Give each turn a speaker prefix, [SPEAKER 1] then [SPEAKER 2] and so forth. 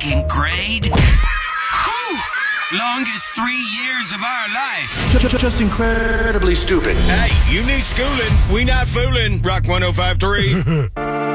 [SPEAKER 1] second grade? Whew! Longest 3 years of our life.
[SPEAKER 2] Just incredibly stupid.
[SPEAKER 3] Hey, you need schooling. We not fooling. Rock 105.3.